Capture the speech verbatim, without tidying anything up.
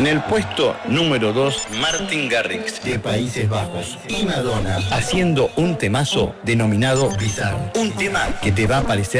En el puesto número dos, Martin Garrix, de Países Bajos, y Madonna, haciendo un temazo denominado Bizarre. Un tema que te va a parecer